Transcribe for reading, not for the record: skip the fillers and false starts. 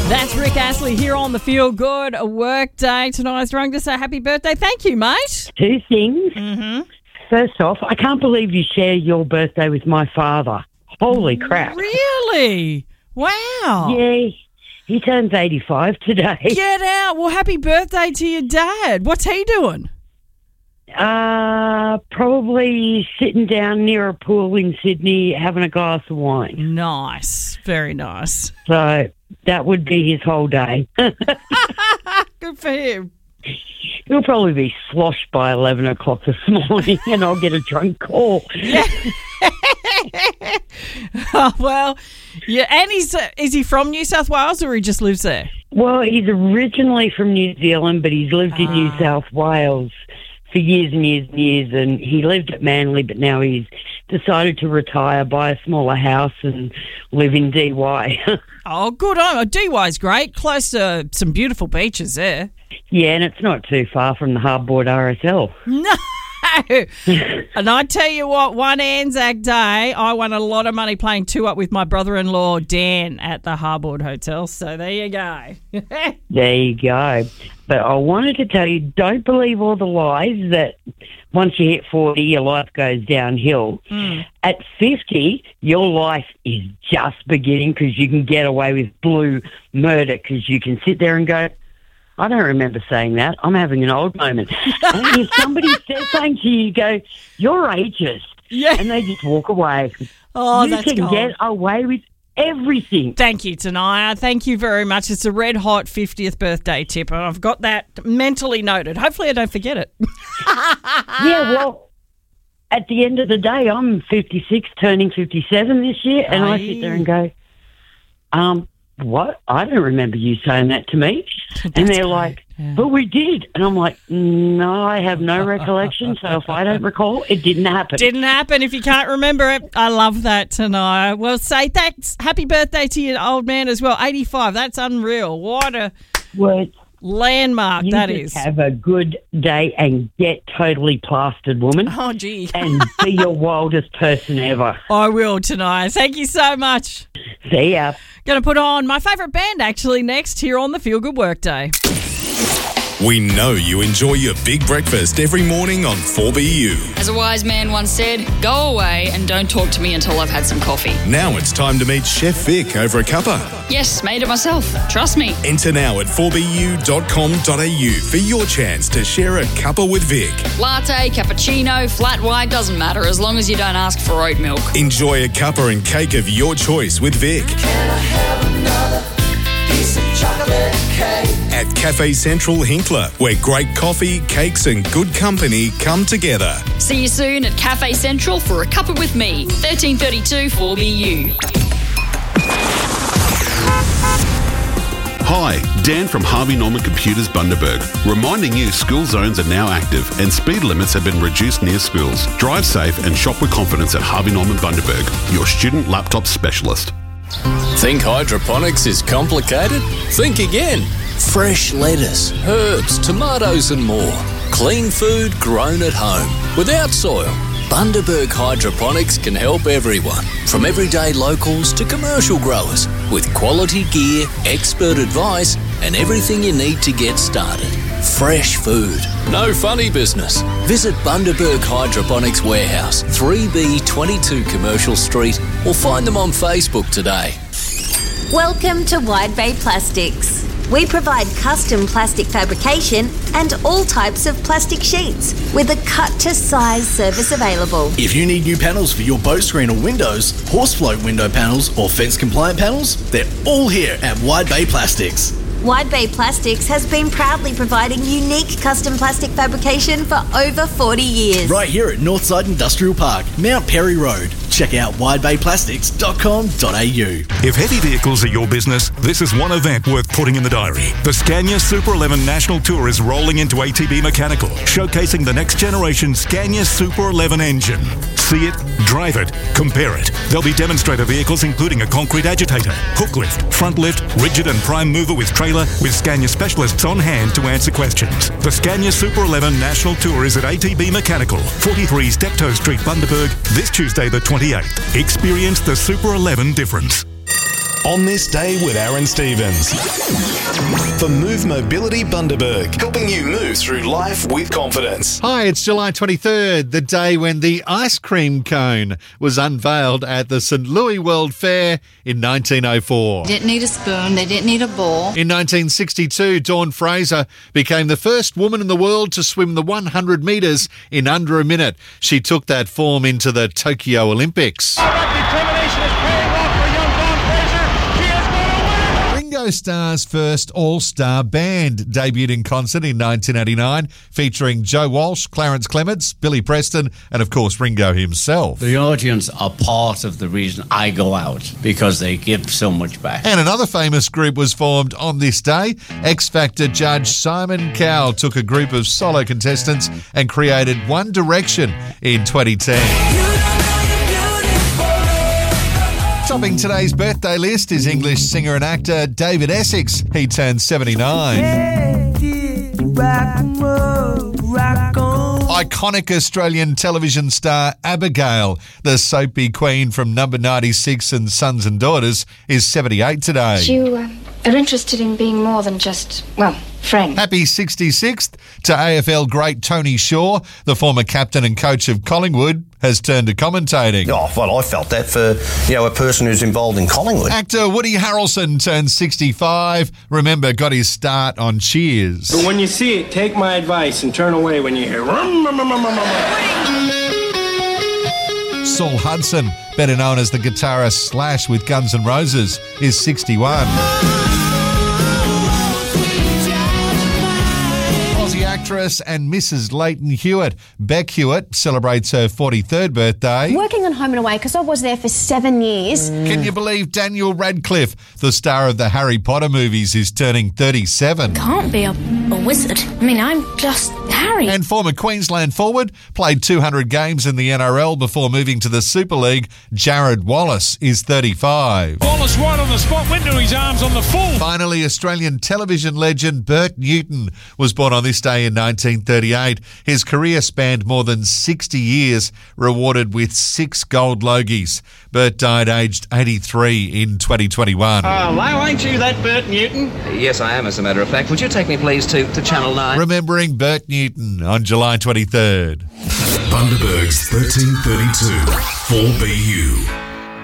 That's Rick Astley here on the Feel Good Work Day. Tonight I was trying to say happy birthday. Thank you, mate. Two things. Mm-hmm. First off, I can't believe you share your birthday with my father. Holy crap. Really? Wow. Yeah, he turns 85 today. Get out. Well, happy birthday to your dad. What's he doing? Probably sitting down near a pool in Sydney having a glass of wine. Nice. Very nice. So that would be his whole day. Good for him. He'll probably be sloshed by 11 o'clock this morning and I'll get a drunk call. Yeah. Oh, well, yeah. And is he from New South Wales or he just lives there? Well, he's originally from New Zealand, but he's lived in New South Wales for years and years and years, and he lived at Manly, but now he's decided to retire, buy a smaller house and live in DY. Oh, good on. DY's great. Close to some beautiful beaches there. Yeah, and it's not too far from the Hardboard RSL. No. And I tell you what, one Anzac Day, I won a lot of money playing 2-up with my brother-in-law, Dan, at the Hardboard Hotel. So there you go. There you go. But I wanted to tell you, don't believe all the lies that once you hit 40, your life goes downhill. At 50, your life is just beginning because you can get away with blue murder because you can sit there and go, I don't remember saying that. I'm having an old moment. And if somebody says something to you, you go, you're ageist. Yeah. And they just walk away. Oh, you that's can cold. get away with everything. Thank you, Tanaya. Thank you very much. It's a red hot 50th birthday tip, and I've got that mentally noted. Hopefully I don't forget it. Yeah, well, at the end of the day, I'm 56, turning 57 this year, and I sit there and go, what? I don't remember you saying that to me. And they're like, but we did. And I'm like, no, I have no recollection. So if I don't recall, it didn't happen. Didn't happen if you can't remember it. I love that, Tanaya. Well, say thanks. Happy birthday to your old man as well. 85. That's unreal. What a landmark that is. Have a good day and get totally plastered, woman. Oh, gee. And be your wildest person ever. I will, Tanaya. Thank you so much. See ya. Going to put on my favourite band, actually, next here on the Feel Good Workday. We know you enjoy your big breakfast every morning on 4BU. As a wise man once said, go away and don't talk to me until I've had some coffee. Now it's time to meet Chef Vic over a cuppa. Yes, made it myself. Trust me. Enter now at 4bu.com.au for your chance to share a cuppa with Vic. Latte, cappuccino, flat white, doesn't matter as long as you don't ask for oat milk. Enjoy a cuppa and cake of your choice with Vic. Can I have another piece of chocolate cake? At Cafe Central Hinkler, where great coffee, cakes and good company come together. See you soon at Cafe Central for a cuppa with me. 1332 4BU. Hi, Dan from Harvey Norman Computers Bundaberg, reminding you school zones are now active and speed limits have been reduced near schools. Drive safe and shop with confidence at Harvey Norman Bundaberg, your student laptop specialist. Think hydroponics is complicated? Think again. Fresh lettuce, herbs, tomatoes and more. Clean food grown at home, without soil. Bundaberg Hydroponics can help everyone, from everyday locals to commercial growers, with quality gear, expert advice and everything you need to get started. Fresh food, no funny business. Visit Bundaberg Hydroponics Warehouse, 3B22 Commercial Street, or find them on Facebook today. Welcome to Wide Bay Plastics. We provide custom plastic fabrication and all types of plastic sheets with a cut-to-size service available. If you need new panels for your boat screen or windows, horse float window panels or fence-compliant panels, they're all here at Wide Bay Plastics. Wide Bay Plastics has been proudly providing unique custom plastic fabrication for over 40 years. Right here at Northside Industrial Park, Mount Perry Road. Check out widebayplastics.com.au. If heavy vehicles are your business, this is one event worth putting in the diary. The Scania Super 11 National Tour is rolling into ATB Mechanical, showcasing the next generation Scania Super 11 engine. See it, drive it, compare it. There'll be demonstrator vehicles including a concrete agitator, hook lift, front lift, rigid and prime mover with trailer, with Scania specialists on hand to answer questions. The Scania Super 11 National Tour is at ATB Mechanical, 43 Steptoe Street, Bundaberg, this Tuesday the 28th. Experience the Super 11 difference. On This Day with Aaron Stevens. For Move Mobility Bundaberg, helping you move through life with confidence. Hi, it's July 23rd, the day when the ice cream cone was unveiled at the St. Louis World Fair in 1904. They didn't need a spoon, they didn't need a bowl. In 1962, Dawn Fraser became the first woman in the world to swim the 100 metres in under a minute. She took that form into the Tokyo Olympics. Determination is paying off for young Dawn Fraser. She is going to win. Ringo Starr's first all-star band debuted in concert in 1989, featuring Joe Walsh, Clarence Clements, Billy Preston, and of course Ringo himself. The audience are part of the reason I go out, because they give so much back. And another famous group was formed on this day. X Factor judge Simon Cowell took a group of solo contestants and created One Direction in 2010. Topping today's birthday list is English singer and actor David Essex. He turned 79. Iconic Australian television star Abigail, the soapy queen from Number 96 and Sons and Daughters, is 78 today. You are interested in being more than just, friend. Happy 66th to AFL great Tony Shaw, the former captain and coach of Collingwood, has turned to commentating. Oh, well, I felt that for, a person who's involved in Collingwood. Actor Woody Harrelson turned 65. Remember, got his start on Cheers. But when you see it, take my advice and turn away when you hear... Saul Hudson, better known as the guitarist Slash with Guns N' Roses, is 61. Actress and Mrs. Leighton Hewitt. Beck Hewitt celebrates her 43rd birthday. Working on Home and Away because I was there for 7 years. Can you believe Daniel Radcliffe, the star of the Harry Potter movies, is turning 37? Can't be a wizard. I'm just Harry. And former Queensland forward, played 200 games in the NRL before moving to the Super League, Jared Wallace is 35. Wallace right on the spot, went to his arms on the full. Finally, Australian television legend Bert Newton was born on this day in 1938. His career spanned more than 60 years, rewarded with 6 gold Logies. Bert died aged 83 in 2021. Wow, ain't you that Bert Newton? Yes, I am, as a matter of fact. Would you take me, please, to Channel 9? Remembering Bert Newton on July 23rd. Bundaberg's 1332 4BU.